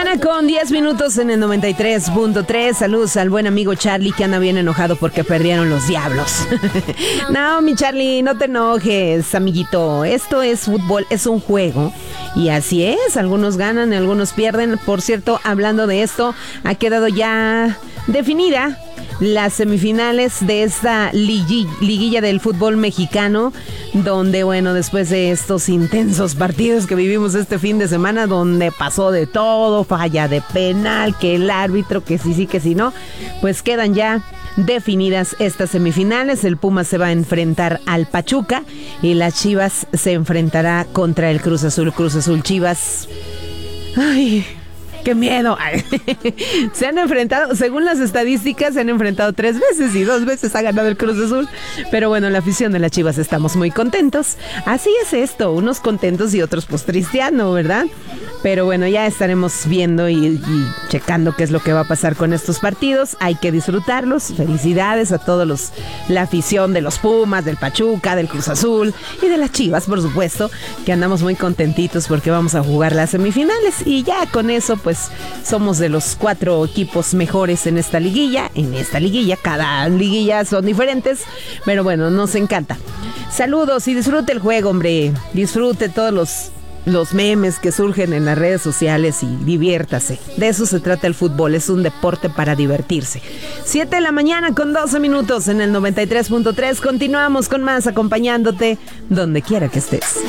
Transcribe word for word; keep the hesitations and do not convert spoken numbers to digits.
mañana con diez minutos en el noventa y tres punto tres. Saludos al buen amigo Charlie, que anda bien enojado porque perdieron los Diablos. No, mi Charlie, no te enojes, amiguito. Esto es fútbol, es un juego. Y así es, algunos ganan, algunos pierden. Por cierto, hablando de esto, ha quedado ya definida las semifinales de esta ligi- liguilla del fútbol mexicano, donde, bueno, después de estos intensos partidos que vivimos este fin de semana, donde pasó de todo, falla de penal, que el árbitro, que sí, sí, que sí, no, pues quedan ya definidas estas semifinales. El Pumas se va a enfrentar al Pachuca y las Chivas se enfrentará contra el Cruz Azul. Cruz Azul Chivas. Ay, ¡qué miedo! Se han enfrentado, según las estadísticas, se han enfrentado tres veces y dos veces ha ganado el Cruz Azul. Pero bueno, la afición de las Chivas estamos muy contentos. Así es esto, unos contentos y otros pues tristeando, ¿verdad? Pero bueno, ya estaremos viendo y, y checando qué es lo que va a pasar con estos partidos. Hay que disfrutarlos. Felicidades a todos los, la afición de los Pumas, del Pachuca, del Cruz Azul y de las Chivas, por supuesto, que andamos muy contentitos porque vamos a jugar las semifinales. Y ya con eso, pues, somos de los cuatro equipos mejores en esta liguilla. En esta liguilla, cada liguilla son diferentes, pero bueno, nos encanta. Saludos y disfrute el juego, hombre. Disfrute todos los... los memes que surgen en las redes sociales y diviértase. De eso se trata el fútbol, es un deporte para divertirse. siete de la mañana con doce minutos en el noventa y tres punto tres. Continuamos con más, acompañándote donde quiera que estés.